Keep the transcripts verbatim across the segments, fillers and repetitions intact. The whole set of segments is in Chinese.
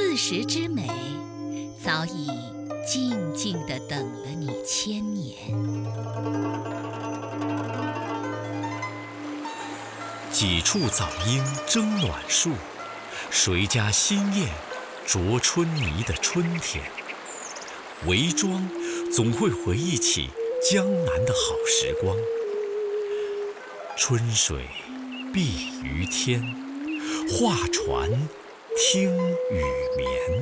四时之美，早已静静地等了你千年。 几处早莺争暖树，谁家新燕啄春泥的春天。韦庄总会回忆起江南的好时光。春水碧于天，画船听雨眠。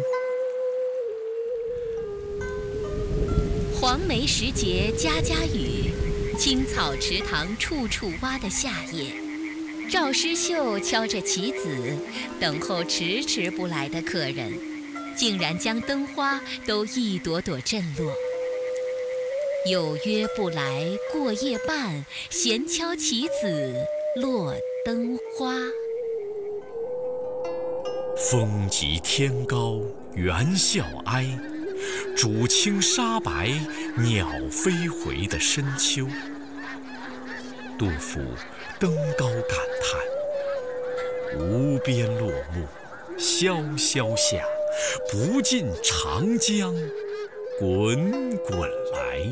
黄梅时节家家雨，青草池塘处处蛙的夏夜，赵诗绣敲着棋子，等候迟迟不来的客人，竟然将灯花都一朵朵震落。有约不来过夜半，闲敲棋子落灯花。 风急天高猿啸哀，渚清沙白鸟飞回的深秋。杜甫登高感叹：无边落木萧萧下，不尽长江滚滚来。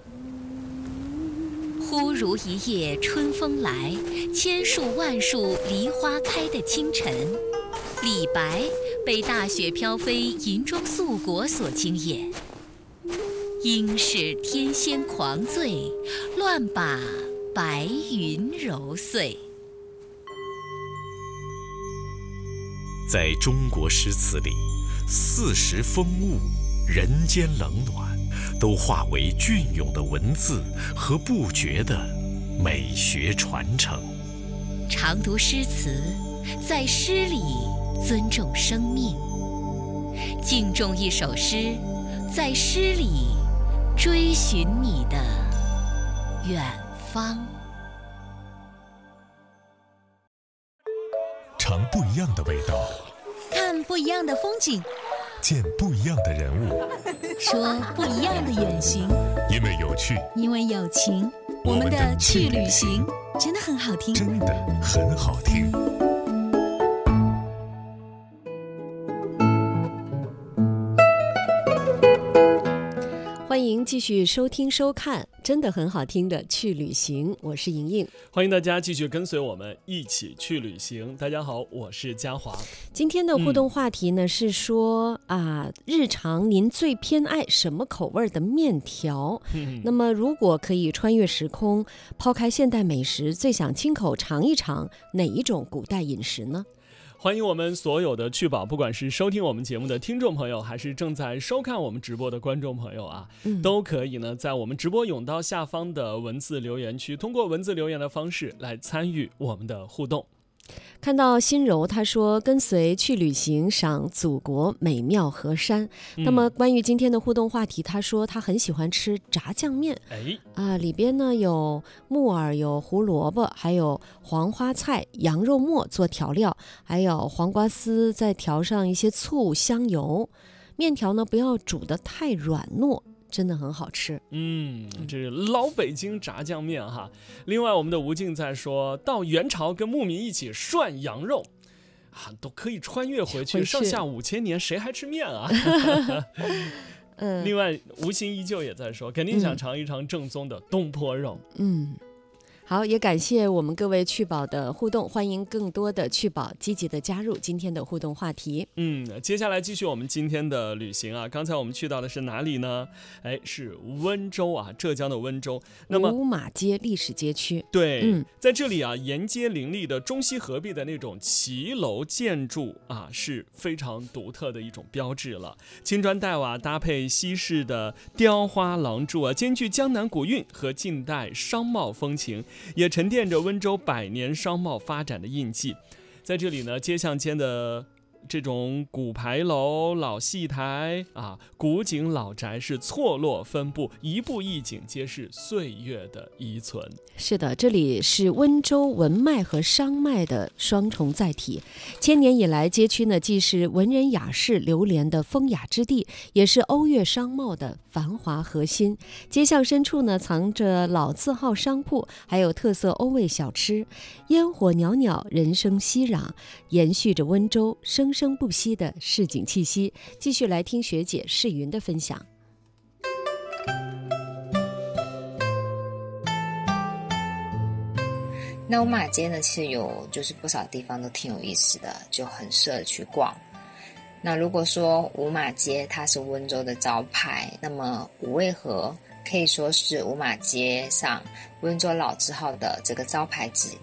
忽如一夜春风来，千树万树梨花开的清晨，李白被大雪飘飞银装素裹所惊艳。应是天仙狂醉，乱把白云揉碎。 在中国诗词里，四时风物、人间冷暖，都化为隽永的文字和不绝的美学传承。 常读诗词，在诗里尊重生命；敬重一首诗，在诗里追寻你的远方。 尝不一样的味道， 看不一样的风景， 见不一样的人物， 说不一样的远行。 因为有趣， 因为有情，我们的去旅行真的很好听， 真的很好听。 欢迎继续收听收看真的很好听的去旅行，我是莹莹。 欢迎大家继续跟随我们一起去旅行。大家好，我是嘉华。 今天的互动话题呢、嗯、是说啊，日常您最偏爱什么口味的面条、嗯、那么如果可以穿越时空，抛开现代美食，最想亲口尝一尝哪一种古代饮食呢？ 欢迎我们所有的趣宝，不管是收听我们节目的听众朋友，还是正在收看我们直播的观众朋友啊、嗯、都可以呢在我们直播甬道下方的文字留言区，通过文字留言的方式来参与我们的互动。 看到心柔他说跟随去旅行，赏祖国美妙河山、嗯、那么关于今天的互动话题，他说他很喜欢吃炸酱面，哎啊，里边呢有木耳，有胡萝卜，还有黄花菜、羊肉末做调料，还有黄瓜丝，再调上一些醋香油。面条呢不要煮得太软糯，真的很好吃。 嗯，这是老北京炸酱面哈。另外我们的吴静在说到元朝跟牧民一起涮羊肉啊，都可以穿越回去，上下五千年谁还吃面啊？嗯，另外吴昕依旧也在说肯定想尝一尝正宗的东坡肉。 嗯，好，也感谢我们各位趣宝的互动，欢迎更多的趣宝积极的加入今天的互动话题。 嗯，接下来继续我们今天的旅行啊，刚才我们去到的是哪里呢？哎，是温州啊，浙江的温州。那么五马街历史街区， 对、嗯，在这里啊，沿街林立的中西合璧的那种骑楼建筑啊，是非常独特的一种标志了。青砖黛瓦搭配西式的雕花廊柱啊，兼具江南古韵和近代商贸风情，也沉淀着温州百年商贸发展的印记。在这里呢，街巷间的这种古牌楼、老戏台啊，古井老宅是错落分布，一步一景皆是岁月的遗存。 是的，这里是温州文脉和商脉的双重载体。千年以来，街区呢既是文人雅士流连的风雅之地，也是欧越商贸的繁华核心。街巷深处呢，藏着老字号商铺，还有特色欧味小吃，烟火袅袅，人声熙攘，延续着温州生生不息的市井气息。继续来听学姐世云的分享。 那五马街呢，其实有就是不少地方都挺有意思的，就很适合去逛。那如果说五马街它是温州的招牌，那么五味河可以说是五马街上温州老字号的这个招牌之